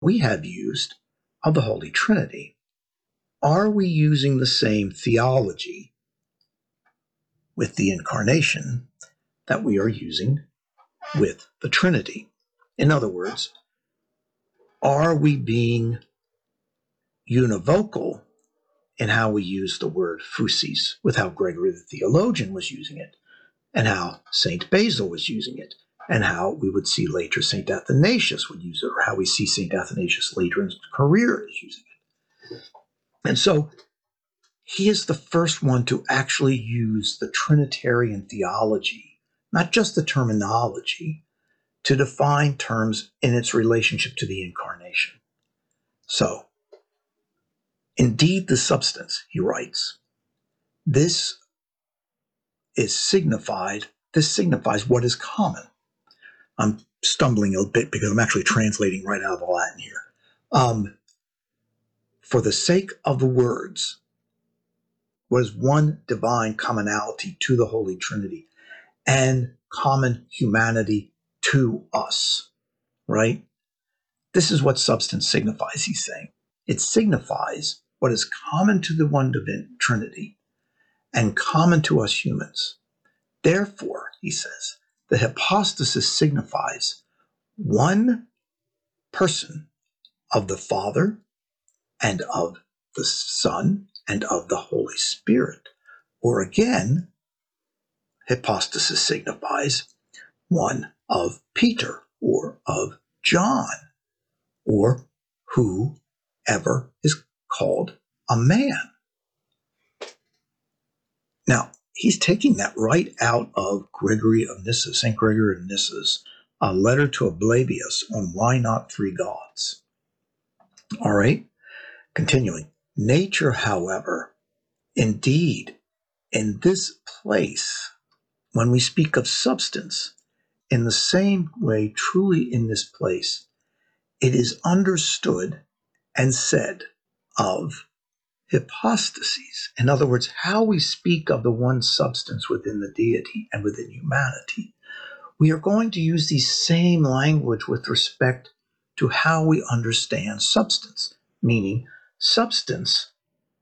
we have used of the Holy Trinity. Are we using the same theology with the incarnation that we are using with the Trinity? In other words, are we being univocal in how we use the word phusis, with how Gregory the theologian was using it, and how St. Basil was using it, and how we would see later St. Athanasius would use it, or how we see St. Athanasius later in his career is using it. And so he is the first one to actually use the Trinitarian theology, not just the terminology, to define terms in its relationship to the incarnation. So, indeed the substance, he writes, this signifies what is common. I'm stumbling a bit because I'm actually translating right out of the Latin here. For the sake of the words, was one divine commonality to the Holy Trinity and common humanity to us, right? This is what substance signifies, he's saying. It signifies what is common to the one divine Trinity and common to us humans. Therefore, he says, the hypostasis signifies one person of the Father and of the Son and of the Holy Spirit. Or again, hypostasis signifies one of Peter or of John or whoever is called a man. Now, he's taking that right out of Gregory of Nyssa, St. Gregory of Nyssa's letter to Ablabius on why not three gods. All right, continuing. Nature, however, indeed, in this place, when we speak of substance, in the same way, truly in this place, it is understood and said of hypostases. In other words, how we speak of the one substance within the deity and within humanity. We are going to use the same language with respect to how we understand substance, meaning substance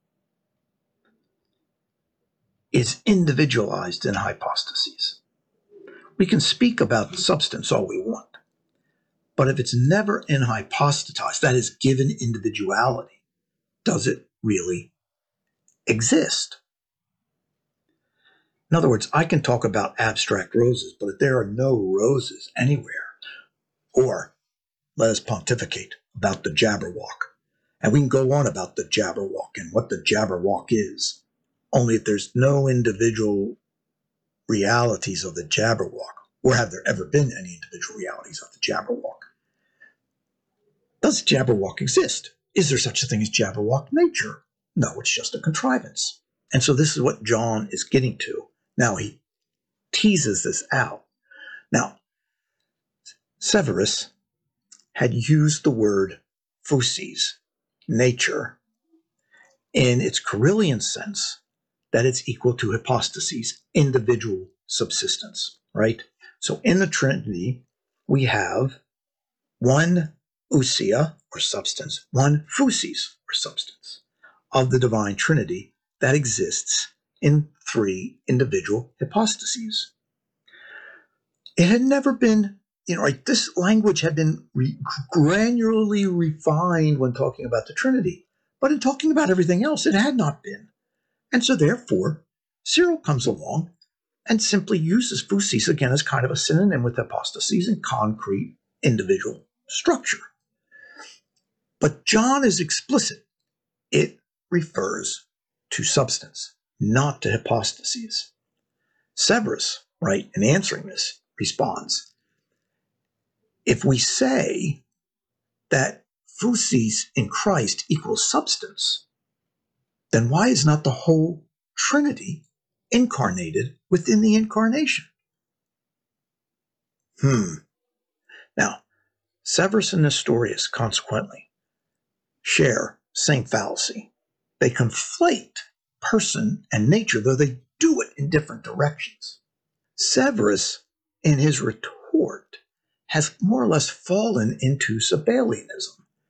is individualized in hypostases. We can speak about substance all we want, but if it's never in hypostatized, that is given individuality, does it really exist? In other words, I can talk about abstract roses, but if there are no roses anywhere, or let us pontificate about the Jabberwock, and we can go on about the Jabberwock and what the Jabberwock is, only if there's no individual realities of the Jabberwock, or have there ever been any individual realities of the Jabberwock? Does Jabberwock exist? Is there such a thing as Jabberwock nature? No, it's just a contrivance. And so this is what John is getting to. Now he teases this out. Now, Severus had used the word phusis, nature, in its Carillion sense, that it's equal to hypostases, individual subsistence, right? So in the Trinity, we have one ousia, or substance, one phusis, or substance, of the divine Trinity that exists in three individual hypostases. It had never been, like this language had been granularly refined when talking about the Trinity, but in talking about everything else, it had not been. And so therefore, Cyril comes along and simply uses phusis again as kind of a synonym with hypostases and concrete individual structure. But John is explicit. It refers to substance, not to hypostases. Severus, right, in answering this, responds, if we say that phusis in Christ equals substance, then why is not the whole Trinity incarnated within the incarnation? Now, Severus and Nestorius, consequently, share same fallacy. They conflate person and nature, though they do it in different directions. Severus, in his retort, has more or less fallen into Sabellianism,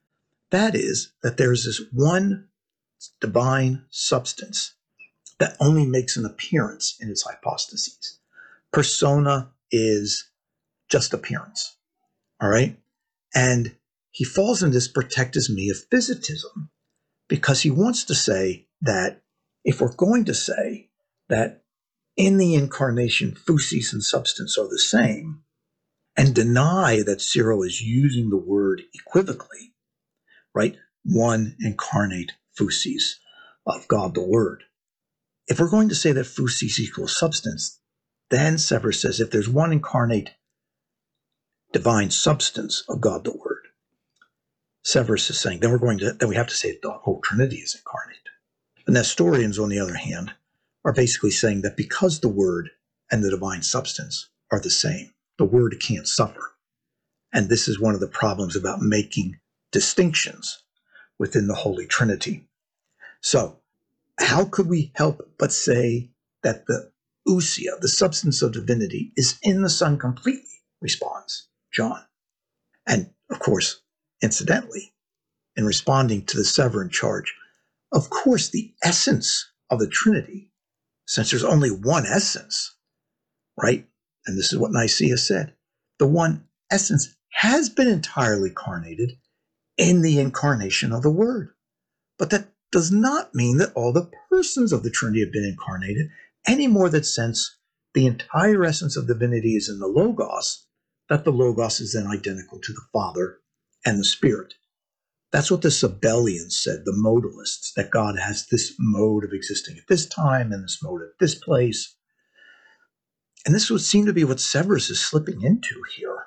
That is, that there's this one divine substance that only makes an appearance in its hypostases. Persona is just appearance, all right? And he falls in this protectus mea physitism because he wants to say that if we're going to say that in the incarnation, physis and substance are the same, and deny that Cyril is using the word equivocally, right? One incarnate physis of God the Word. If we're going to say that physis equals substance, then Severus says if there's one incarnate divine substance of God the Word, Severus is saying then we have to say that the whole Trinity is incarnate. The Nestorians, on the other hand, are basically saying that because the Word and the divine substance are the same, the Word can't suffer. And this is one of the problems about making distinctions within the Holy Trinity. So, how could we help but say that the ousia, the substance of divinity, is in the Son completely, responds John. And, of course, incidentally, in responding to the Severan charge, of course, the essence of the Trinity, since there's only one essence, right? And this is what Nicaea said. The one essence has been entirely carnated in the incarnation of the Word. But that does not mean that all the persons of the Trinity have been incarnated, any more that since the entire essence of divinity is in the Logos, that the Logos is then identical to the Father and the Spirit. That's what the Sabellians said, the modalists, that God has this mode of existing at this time and this mode at this place. And this would seem to be what Severus is slipping into here.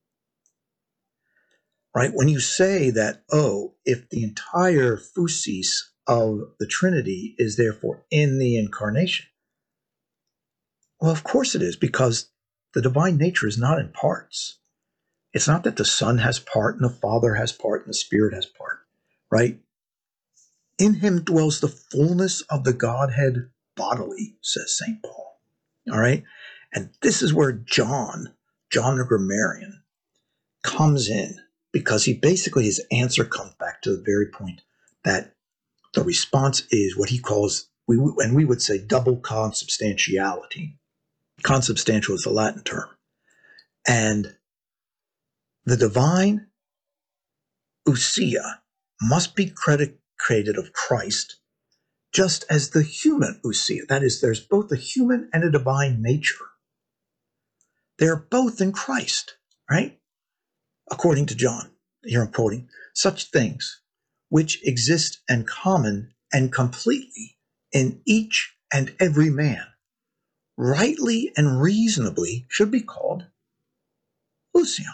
Right? When you say that, if the entire physis of the Trinity is therefore in the incarnation, well, of course it is, because the divine nature is not in parts. It's not that the Son has part and the Father has part and the Spirit has part, right? In him dwells the fullness of the Godhead bodily, says St. Paul. All right? And this is where John the grammarian, comes in, because he basically, his answer comes back to the very point that the response is what he calls, and we would say, double consubstantiality. Consubstantial is the Latin term. And the divine ousia must be created of Christ, just as the human ousia, that is, there's both a human and a divine nature. They're both in Christ, right? According to John, here I'm quoting, such things which exist in common and completely in each and every man, rightly and reasonably should be called ousion.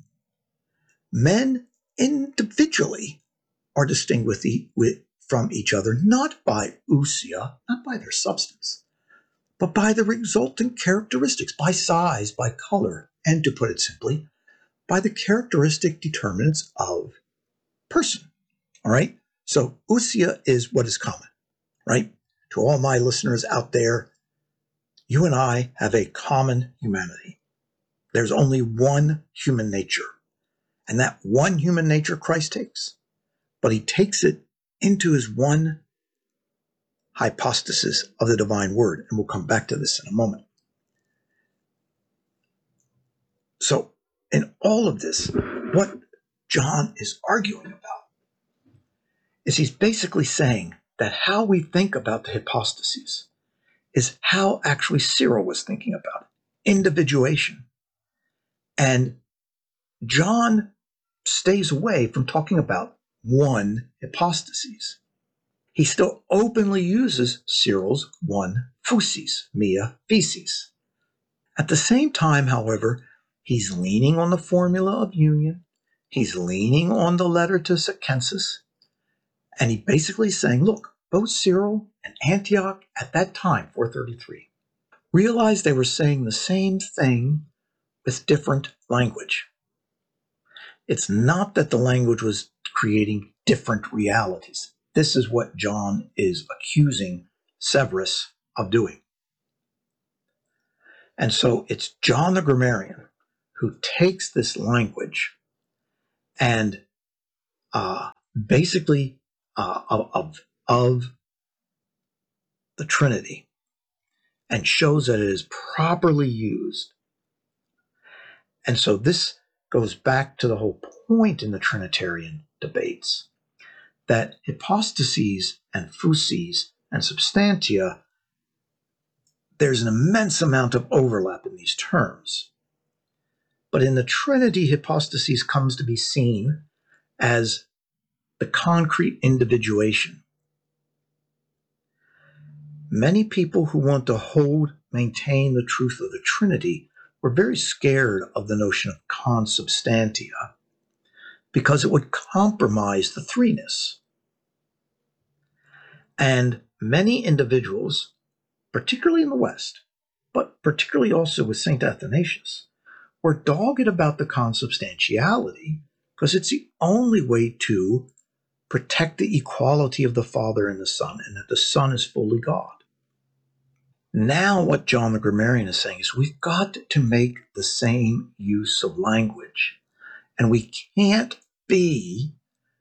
Men individually are distinct from each other, not by ousia, not by their substance, but by the resultant characteristics, by size, by color, and to put it simply, by the characteristic determinants of person. All right? So ousia is what is common, right? To all my listeners out there, you and I have a common humanity. There's only one human nature. And that one human nature Christ takes. But he takes it into his one hypostasis of the divine word. And we'll come back to this in a moment. So in all of this, what John is arguing about is he's basically saying that how we think about the hypostases is how actually Cyril was thinking about it, individuation. And John stays away from talking about one hypostasis. He still openly uses Cyril's one physis, mea physis. At the same time, however, he's leaning on the formula of union. He's leaning on the letter to Sacensis. And he basically is saying, look, both Cyril and Antioch at that time, 433, realized they were saying the same thing with different language. It's not that the language was creating different realities. This is what John is accusing Severus of doing. And so it's John the grammarian who takes this language and basically of the Trinity, and shows that it is properly used. And so this goes back to the whole point in the Trinitarian debates, that hypostases and physis and substantia, there's an immense amount of overlap in these terms. But in the Trinity, hypostases comes to be seen as the concrete individuation. Many people who want to maintain the truth of the Trinity were very scared of the notion of consubstantia because it would compromise the threeness. And many individuals, particularly in the West, but particularly also with St. Athanasius, were dogged about the consubstantiality because it's the only way to protect the equality of the Father and the Son, and that the Son is fully God. Now what John the Grammarian is saying is we've got to make the same use of language, and we can't be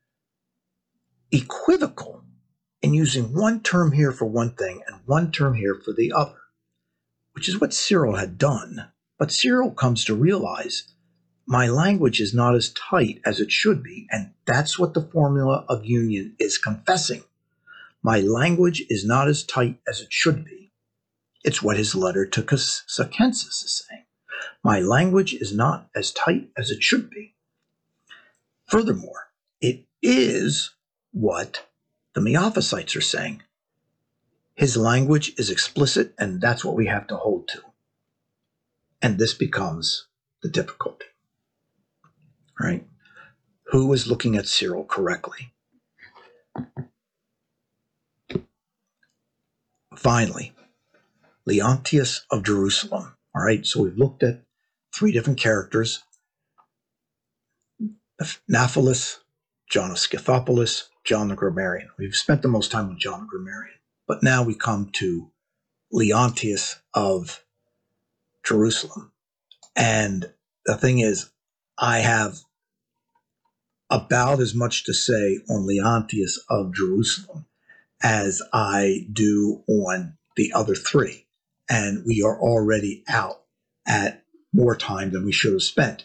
equivocal in using one term here for one thing and one term here for the other, which is what Cyril had done. But Cyril comes to realize my language is not as tight as it should be, and that's what the formula of union is confessing. My language is not as tight as it should be. It's what his letter to Sacensis is saying. My language is not as tight as it should be. Furthermore, it is what the Miaphysites are saying. His language is explicit, and that's what we have to hold to. And this becomes the difficulty, right? Who is looking at Cyril correctly? Finally, Leontius of Jerusalem. All right, so we've looked at three different characters: Naphthalus, John of Scythopolis, John the Grammarian. We've spent the most time with John the Grammarian. But now we come to Leontius of Jerusalem. And the thing is, I have about as much to say on Leontius of Jerusalem as I do on the other three. And we are already out at more time than we should have spent.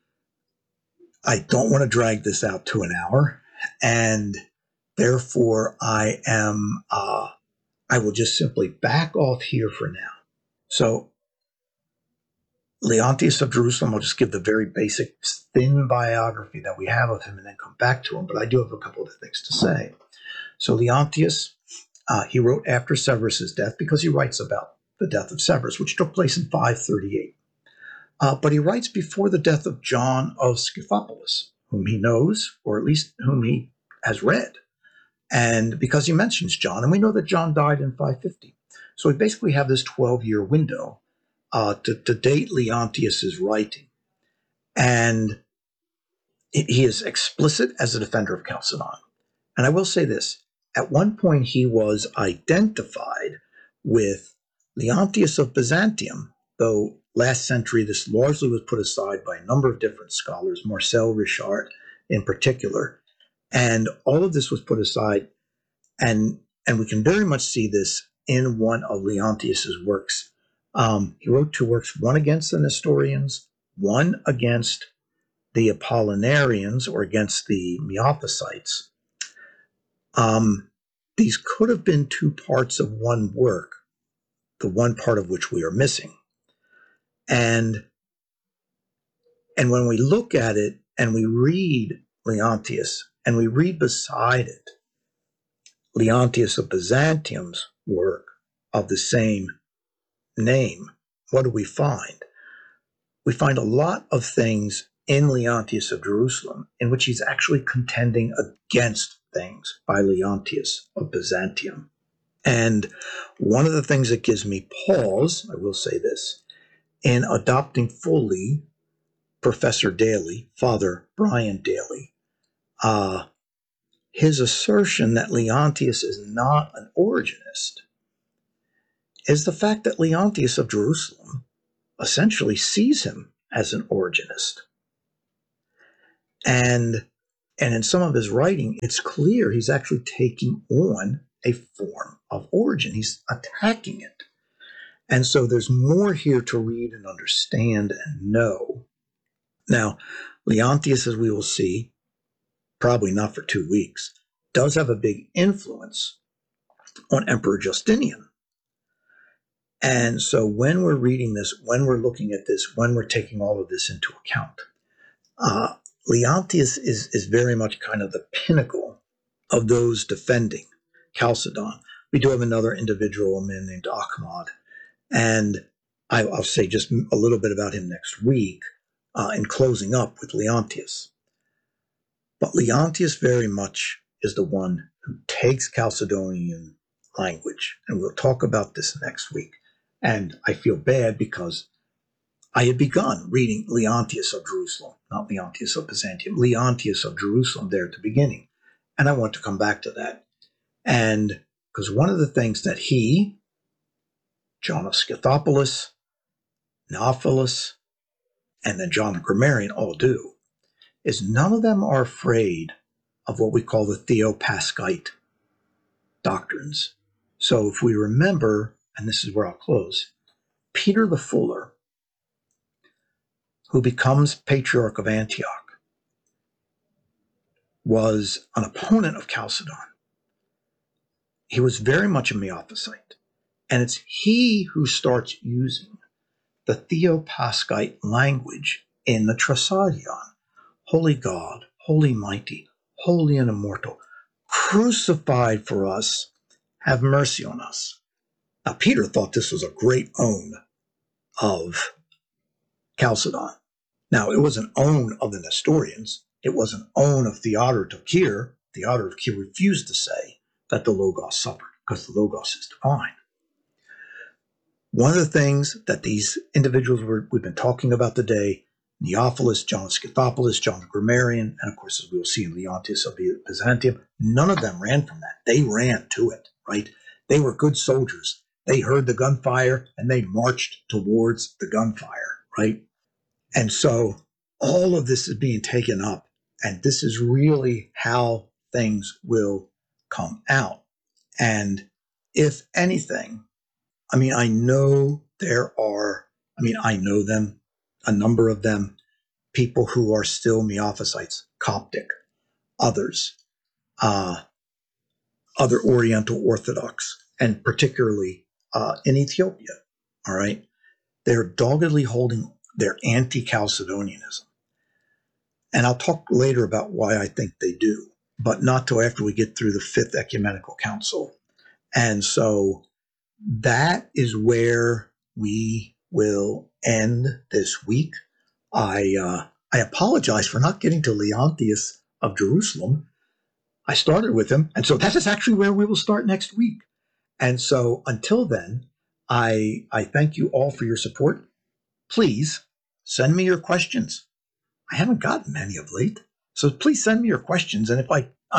I don't want to drag this out to an hour, and therefore I will just simply back off here for now. So Leontius of Jerusalem, I'll just give the very basic, thin biography that we have of him and then come back to him, but I do have a couple of things to say. So Leontius, he wrote after Severus's death because he writes about the death of Severus, which took place in 538. But he writes before the death of John of Scythopolis, whom he knows, or at least whom he has read. And because he mentions John, and we know that John died in 550. So we basically have this 12-year window to date Leontius's writing. And he is explicit as a defender of Chalcedon. And I will say this, at one point he was identified with Leontius of Byzantium, though last century this largely was put aside by a number of different scholars, Marcel Richard in particular. And all of this was put aside, and we can very much see this in one of Leontius's works. He wrote two works, one against the Nestorians, one against the Apollinarians, or against the Miaphysites. These could have been two parts of one work, the one part of which we are missing. And when we look at it and we read Leontius, and we read beside it Leontius of Byzantium's work of the same name, what do we find? We find a lot of things in Leontius of Jerusalem in which he's actually contending against things by Leontius of Byzantium. And one of the things that gives me pause, I will say this, in adopting fully Professor Daly, Father Brian Daly, his assertion that Leontius is not an Origenist is the fact that Leontius of Jerusalem essentially sees him as an Origenist. And And in some of his writing, it's clear he's actually taking on a form of origin. He's attacking it. And so there's more here to read and understand and know. Now, Leontius, as we will see, probably not for 2 weeks, does have a big influence on Emperor Justinian. And so when we're reading this, when we're looking at this, when we're taking all of this into account, Leontius is very much kind of the pinnacle of those defending Chalcedon. We do have another individual, a man named Ahmad, and I'll say just a little bit about him next week in closing up with Leontius. But Leontius very much is the one who takes Chalcedonian language, and we'll talk about this next week. And I feel bad because I had begun reading Leontius of Jerusalem, not Leontius of Byzantium, Leontius of Jerusalem there at the beginning. And I want to come back to that. And because one of the things that he, John of Scythopolis, Neophilus, and then John the Grammarian all do is none of them are afraid of what we call the Theopaschite doctrines. So if we remember, and this is where I'll close, Peter the Fuller, who becomes Patriarch of Antioch, was an opponent of Chalcedon. He was very much a Miaphysite. And it's he who starts using the Theopaschite language in the Trasadion. Holy God, holy mighty, holy and immortal, crucified for us, have mercy on us. Now, Peter thought this was a great own of Chalcedon. Now, it was an own of the Nestorians. It was an own of Theodoric of Kir. Theodoric of Kir refused to say that the Logos suffered because the Logos is divine. One of the things that these individuals we've been talking about today, Neophilus, John of Scythopolis, John the Grammarian, and of course, as we'll see in Leontius of Byzantium, none of them ran from that. They ran to it, right? They were good soldiers. They heard the gunfire and they marched towards the gunfire, right? And so all of this is being taken up, and this is really how things will come out. And if anything, I know I know them, a number of them, people who are still Miaphysites, Coptic, others, other Oriental Orthodox, and particularly in Ethiopia, all right? They're doggedly holding their anti-Chalcedonianism. And I'll talk later about why I think they do, but not till after we get through the Fifth Ecumenical Council. And so that is where we will end this week. I apologize for not getting to Leontius of Jerusalem. I started with him, and so that is actually where we will start next week. And so until then, I thank you all for your support. Please send me your questions. I haven't gotten many of late, so please send me your questions. And if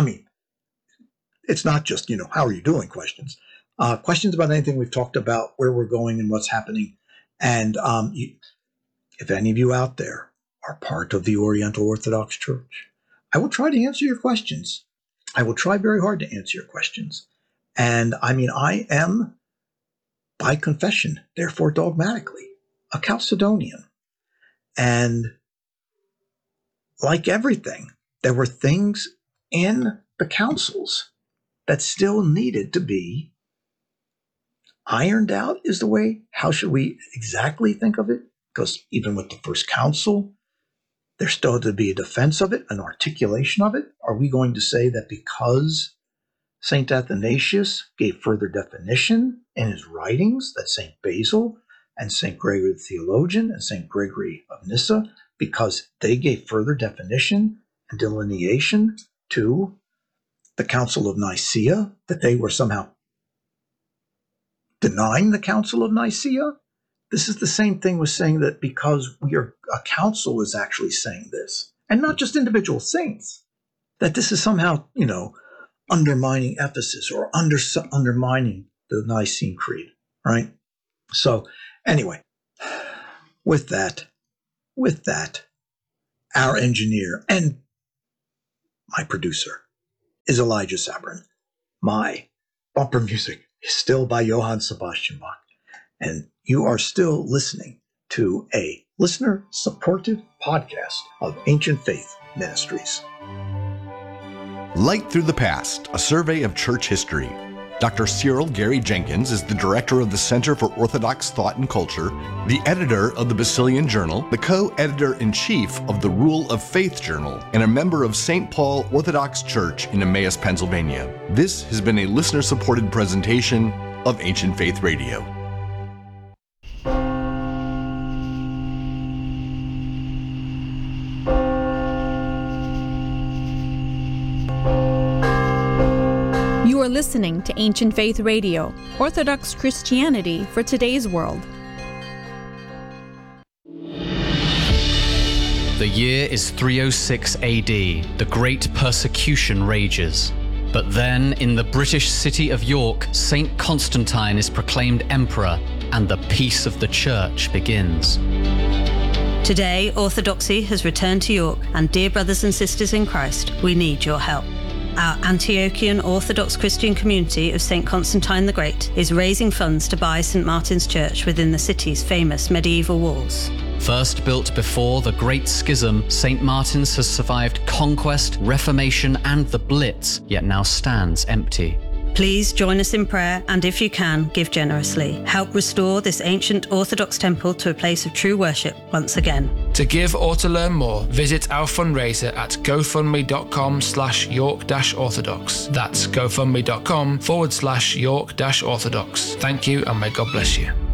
it's not just, how are you doing questions. Questions about anything we've talked about, where we're going and what's happening. And if any of you out there are part of the Oriental Orthodox Church, I will try to answer your questions. I will try very hard to answer your questions. And I am, by confession, therefore dogmatically, a Chalcedonian. And like everything, there were things in the councils that still needed to be ironed out, is the way. How should we exactly think of it? Because even with the first council, there still had to be a defense of it, an articulation of it. Are we going to say that because St. Athanasius gave further definition in his writings, that St. Basil and St. Gregory the Theologian and St. Gregory of Nyssa, because they gave further definition and delineation to the Council of Nicaea, that they were somehow denying the Council of Nicaea? This is the same thing with saying that because a council is actually saying this, and not just individual saints, that this is somehow, undermining Ephesus or undermining the Nicene Creed, right? So anyway, with that, our engineer and my producer, is Elijah Sabrin. My bumper music is still by Johann Sebastian Bach. And you are still listening to a listener-supported podcast of Ancient Faith Ministries. Light Through the Past, a survey of church history. Dr. Cyril Gary Jenkins is the director of the Center for Orthodox Thought and Culture, the editor of the Basilian Journal, the co-editor-in-chief of the Rule of Faith Journal, and a member of St. Paul Orthodox Church in Emmaus, Pennsylvania. This has been a listener-supported presentation of Ancient Faith Radio. You are listening to Ancient Faith Radio, Orthodox Christianity for today's world. The year is 306 AD. The Great Persecution rages. But then, in the British city of York, Saint Constantine is proclaimed emperor, and the peace of the Church begins. Today, Orthodoxy has returned to York, and dear brothers and sisters in Christ, we need your help. Our Antiochian Orthodox Christian community of St. Constantine the Great is raising funds to buy St. Martin's Church within the city's famous medieval walls. First built before the Great Schism, St. Martin's has survived conquest, Reformation, and the Blitz, yet now stands empty. Please join us in prayer, and if you can, give generously. Help restore this ancient Orthodox temple to a place of true worship once again. To give or to learn more, visit our fundraiser at gofundme.com/York-Orthodox. That's gofundme.com/York-Orthodox. Thank you, and may God bless you.